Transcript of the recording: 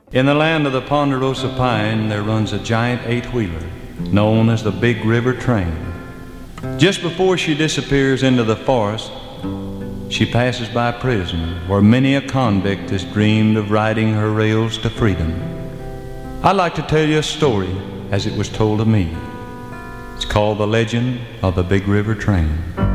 In the land of the Ponderosa Pine, there runs a giant eight-wheeler known as the Big River Train. Just before she disappears into the forest, she passes by prison, where many a convict has dreamed of riding her rails to freedom. I'd like to tell you a story as it was told to me. It's called The Legend of the Big River Train.